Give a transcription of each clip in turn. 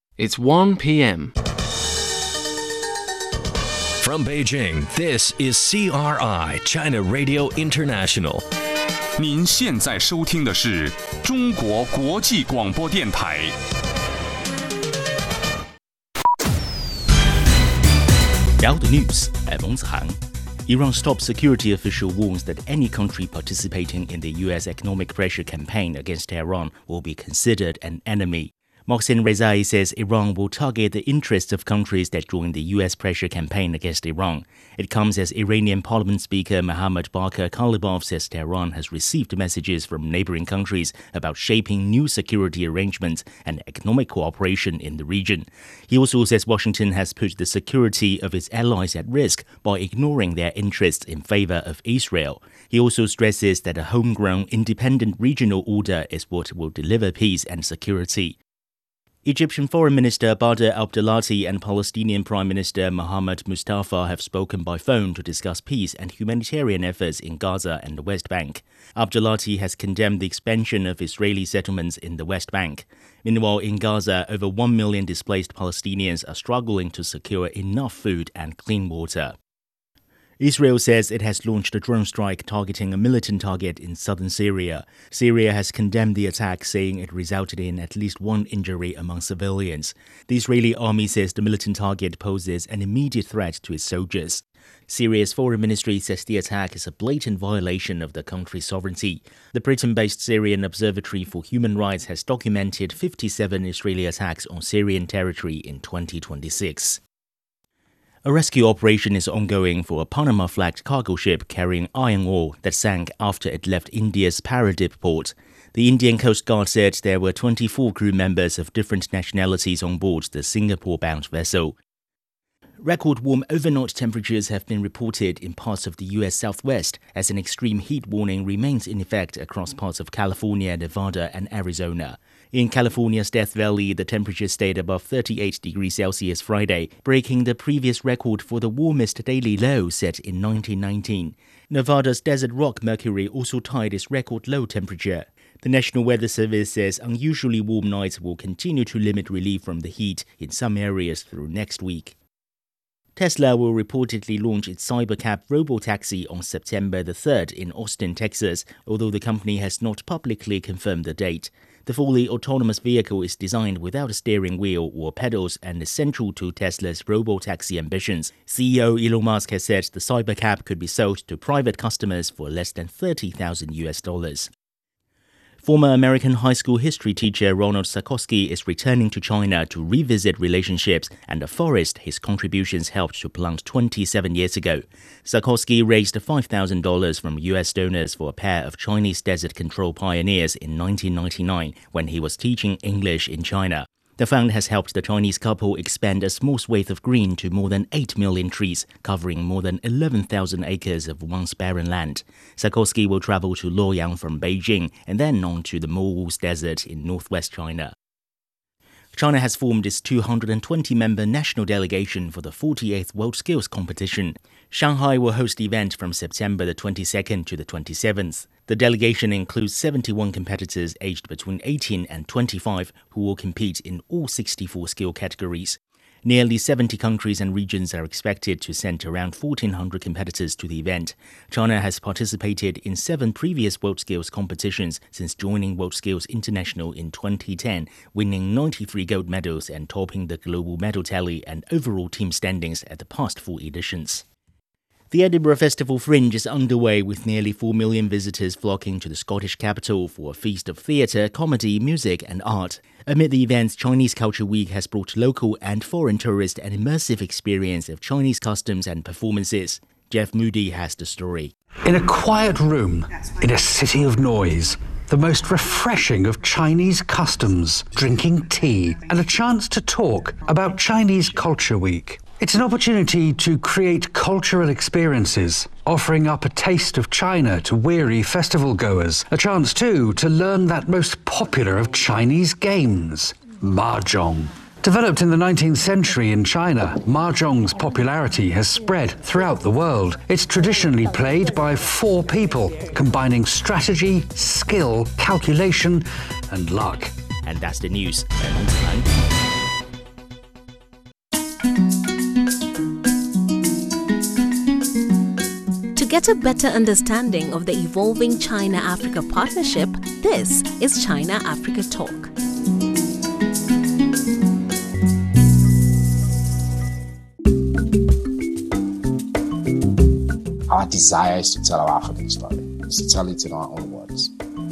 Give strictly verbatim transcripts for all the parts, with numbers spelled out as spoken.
It's one p.m. From Beijing, this is C R I, China Radio International. 您现在收听的是中国国际广播电台。 Now the news at Wang Zihang. Iran's top security official warns that any country participating in the U S economic pressure campaign against Tehran will be considered an enemy. Mohsen Rezai says Iran will target the interests of countries that join the U S pressure campaign against Iran. It comes as Iranian Parliament Speaker Mohammad Bakir Kalibov says Tehran has received messages from neighboring countries about shaping new security arrangements and economic cooperation in the region. He also says Washington has put the security of its allies at risk by ignoring their interests in favor of Israel. He also stresses that a homegrown independent regional order is what will deliver peace and security. Egyptian Foreign Minister Badr Abdelati and Palestinian Prime Minister Mohammed Mustafa have spoken by phone to discuss peace and humanitarian efforts in Gaza and the West Bank. Abdelati has condemned the expansion of Israeli settlements in the West Bank. Meanwhile, in Gaza, over one million displaced Palestinians are struggling to secure enough food and clean water. Israel says it has launched a drone strike targeting a militant target in southern Syria. Syria has condemned the attack, saying it resulted in at least one injury among civilians. The Israeli army says the militant target poses an immediate threat to its soldiers. Syria's foreign ministry says the attack is a blatant violation of the country's sovereignty. The Britain-based Syrian Observatory for Human Rights has documented fifty-seven Israeli attacks on Syrian territory in twenty twenty-six. A rescue operation is ongoing for a Panama-flagged cargo ship carrying iron ore that sank after it left India's Paradip port. The Indian Coast Guard said there were twenty-four crew members of different nationalities on board the Singapore-bound vessel. Record warm overnight temperatures have been reported in parts of the U S Southwest as an extreme heat warning remains in effect across parts of California, Nevada, and Arizona. In California's Death Valley, the temperature stayed above thirty-eight degrees Celsius Friday, breaking the previous record for the warmest daily low set in nineteen nineteen. Nevada's Desert Rock mercury also tied its record low temperature. The National Weather Service says unusually warm nights will continue to limit relief from the heat in some areas through next week. Tesla will reportedly launch its Cybercab robotaxi on September the third in Austin, Texas, although the company has not publicly confirmed the date. The fully autonomous vehicle is designed without a steering wheel or pedals and is central to Tesla's robotaxi ambitions. C E O Elon Musk has said the Cybercab could be sold to private customers for less than thirty thousand U S dollars. Former American high school history teacher Ronald Sikorsky is returning to China to revisit relationships and a forest his contributions helped to plant twenty-seven years ago. Sikorsky raised five thousand dollars from U S donors for a pair of Chinese desert control pioneers in nineteen ninety-nine when he was teaching English in China. The fund has helped the Chinese couple expand a small swathe of green to more than eight million trees, covering more than eleven thousand acres of once barren land. Sikorsky will travel to Luoyang from Beijing and then on to the Moguls Desert in northwest China. China has formed its two hundred twenty member national delegation for the forty-eighth World Skills Competition. Shanghai will host the event from September the twenty-second to the twenty-seventh. The delegation includes seventy-one competitors aged between eighteen and twenty-five who will compete in all sixty-four skill categories. Nearly seventy countries and regions are expected to send around fourteen hundred competitors to the event. China has participated in seven previous WorldSkills competitions since joining WorldSkills International in twenty ten, winning ninety-three gold medals and topping the global medal tally and overall team standings at the past four editions. The Edinburgh Festival Fringe is underway with nearly four million visitors flocking to the Scottish capital for a feast of theatre, comedy, music and art. Amid the events, Chinese Culture Week has brought local and foreign tourists an immersive experience of Chinese customs and performances. Jeff Moody has the story. In a quiet room, in a city of noise, the most refreshing of Chinese customs, drinking tea, and a chance to talk about Chinese Culture Week. It's an opportunity to create cultural experiences, offering up a taste of China to weary festival goers. A chance, too, to learn that most popular of Chinese games, Mahjong. Developed in the nineteenth century in China, Mahjong's popularity has spread throughout the world. It's traditionally played by four people, combining strategy, skill, calculation, and luck. And that's the news. get a better understanding of the evolving China-Africa partnership, this is China-Africa Talk. Our desire is to tell our African story, is to tell it in our own words.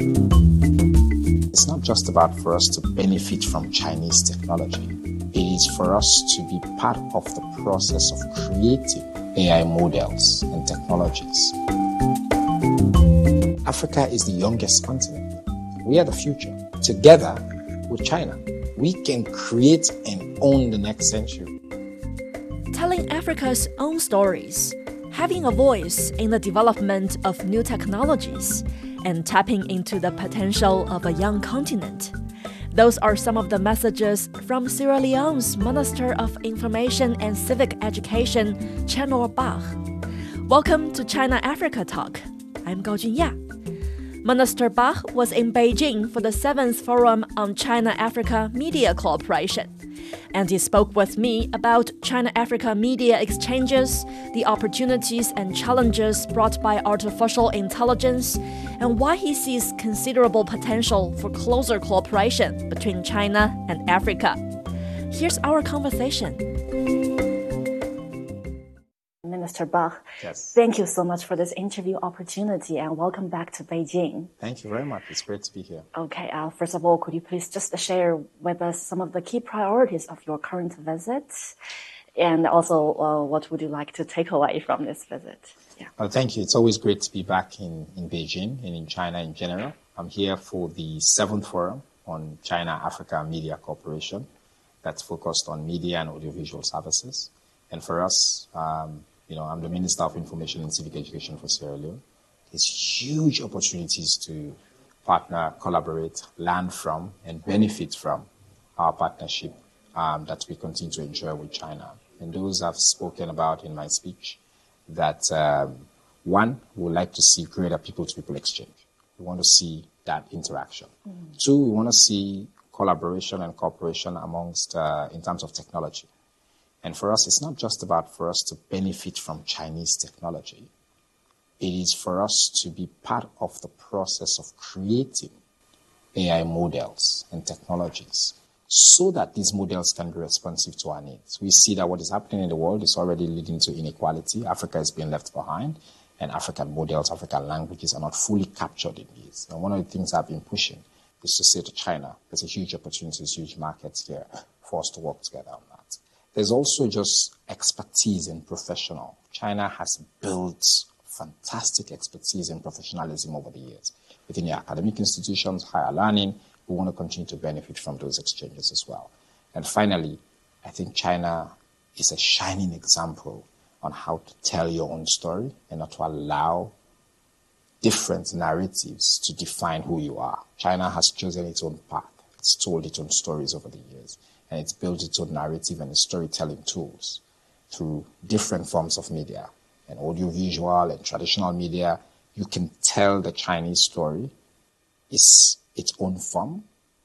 It's not just about for us to benefit from Chinese technology. It is for us to be part of the process of creating A I models and technologies. Africa is the youngest continent. We are the future. Together with China, we can create and own the next century. Telling Africa's own stories, having a voice in the development of new technologies, and tapping into the potential of a young continent. Those are some of the messages from Sierra Leone's Minister of Information and Civic Education, Chenor Bah. Welcome to China-Africa Talk. I'm Gao Junya. Minister Bah was in Beijing for the seventh Forum on China-Africa Media Cooperation, and he spoke with me about China-Africa media exchanges, the opportunities and challenges brought by artificial intelligence, and why he sees considerable potential for closer cooperation between China and Africa. Here's our conversation. Minister Bah, Yes. Thank you so much for this interview opportunity and welcome back to Beijing. Thank you very much. It's great to be here. Okay, uh, first of all, could you please just share with us some of the key priorities of your current visit? And also, uh, what would you like to take away from this visit? Yeah. Well, thank you. It's always great to be back in, in Beijing and in China in general. I'm here for the seventh Forum on China-Africa Media Cooperation that's focused on media and audiovisual services. And for us, um, you know, I'm the Minister of Information and Civic Education for Sierra Leone. There's huge opportunities to partner, collaborate, learn from, and benefit from our partnership um, that we continue to enjoy with China. And those I've spoken about in my speech, that um, one, we would like to see greater people-to-people exchange. We want to see that interaction. Mm. Two, we want to see collaboration and cooperation amongst, uh, in terms of technology. And for us, it's not just about for us to benefit from Chinese technology. It is for us to be part of the process of creating A I models and technologies so that these models can be responsive to our needs. We see that what is happening in the world is already leading to inequality. Africa is being left behind, and African models, African languages are not fully captured in these. And one of the things I've been pushing is to say to China, there's a huge opportunity, there's huge markets here for us to work together on that. There's also just expertise and professional. China has built fantastic expertise and professionalism over the years. Within the academic institutions, higher learning, we want to continue to benefit from those exchanges as well. And finally, I think China is a shining example on how to tell your own story and not to allow different narratives to define who you are. China has chosen its own path. It's told its own stories over the years. And it's built its own narrative and storytelling tools through different forms of media, and audiovisual and traditional media. You can tell the Chinese story. It's its own form.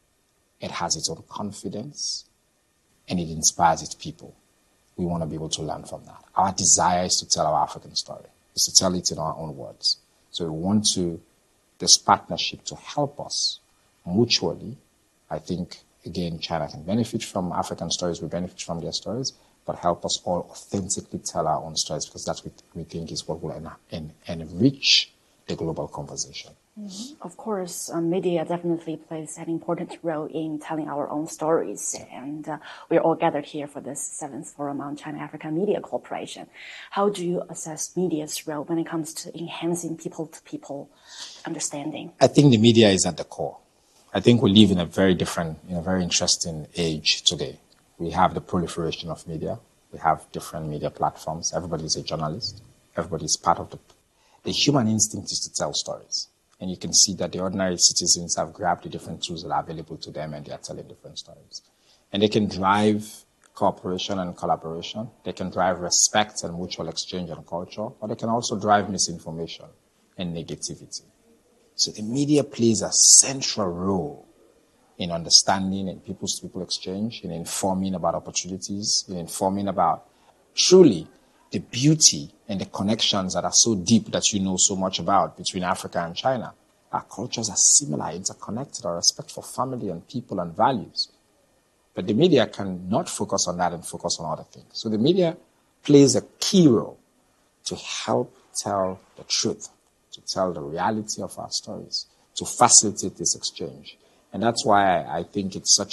It has its own confidence, and it inspires its people. We want to be able to learn from that. Our desire is to tell our African story, is to tell it in our own words. So we want to, this partnership to help us mutually. I think, again, China can benefit from African stories, we benefit from their stories, but help us all authentically tell our own stories, because that's what we think is what will en- en- enrich the global conversation. Mm-hmm. Of course, uh, media definitely plays an important role in telling our own stories, and uh, we're all gathered here for this seventh Forum on China-Africa Media Cooperation. How do you assess media's role when it comes to enhancing people-to-people understanding? I think the media is at the core. I think we live in a very different, in a very interesting age today. We have the proliferation of media. We have different media platforms. Everybody is a journalist. Everybody is part of the... The human instinct is to tell stories. And you can see that the ordinary citizens have grabbed the different tools that are available to them, and they are telling different stories. And they can drive cooperation and collaboration. They can drive respect and mutual exchange and culture, or they can also drive misinformation and negativity. So the media plays a central role in understanding and people-to-people exchange, in informing about opportunities, in informing about truly the beauty and the connections that are so deep that you know so much about between Africa and China. Our cultures are similar, interconnected, our respect for family and people and values. But the media cannot focus on that and focus on other things. So the media plays a key role to help tell the truth, to tell the reality of our stories, to facilitate this exchange. And that's why I think it's such